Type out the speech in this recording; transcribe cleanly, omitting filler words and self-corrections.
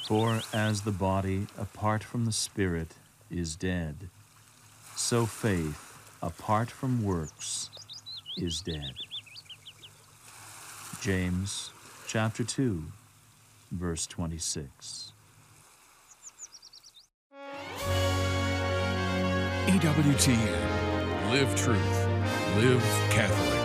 For as the body apart from the Spirit is dead, so faith apart from works is dead. James chapter 2, verse 26. EWTN. Live truth. Live Catholic.